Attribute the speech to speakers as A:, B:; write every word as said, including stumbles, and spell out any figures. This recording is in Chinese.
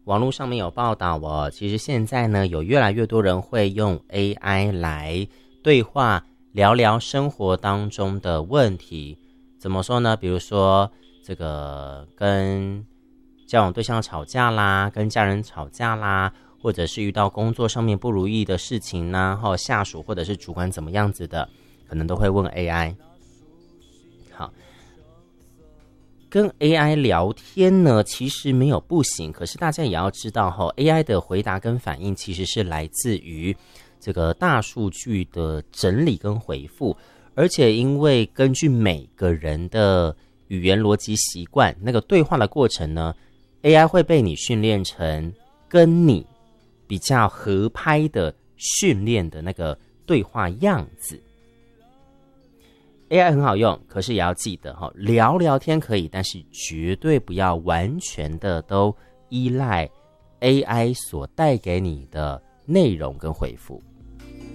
A: 网络上面有报道哦，其实现在呢，有越来越多人会用 A I 来对话，聊聊生活当中的问题。怎么说呢？比如说这个跟交往对象吵架啦，跟家人吵架啦，或者是遇到工作上面不如意的事情呢，或下属或者是主管怎么样子的，可能都会问 A I。 好，跟 A I 聊天呢，其实没有不行，可是大家也要知道齁 A I 的回答跟反应其实是来自于这个大数据的整理跟回复，而且因为根据每个人的语言逻辑习惯，那个对话的过程呢， A I 会被你训练成跟你比较合拍的训练的那个对话样子。A I 很好用，可是也要记得齁，聊聊天可以，但是绝对不要完全的都依赖 A I 所带给你的内容跟回复。